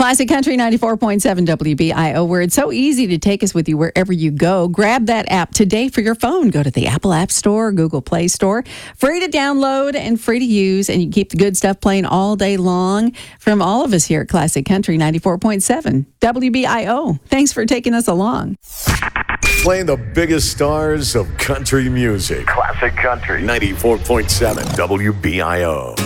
Classic Country 94.7 WBIO, where it's so easy to take us with you wherever you go. Grab that app today for your phone. Go to the Apple App Store, Google Play Store. Free to download and free to use, and you keep the good stuff playing all day long. From all of us here at Classic Country 94.7 WBIO, thanks for taking us along. Playing the biggest stars of country music. Classic Country 94.7 WBIO.